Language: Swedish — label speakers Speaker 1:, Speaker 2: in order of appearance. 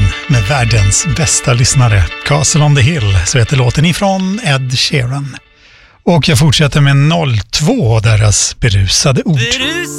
Speaker 1: med världens bästa lyssnare. Castle on the Hill, så heter låten ifrån Ed Sheeran. Och jag fortsätter med 02 och deras berusade ord.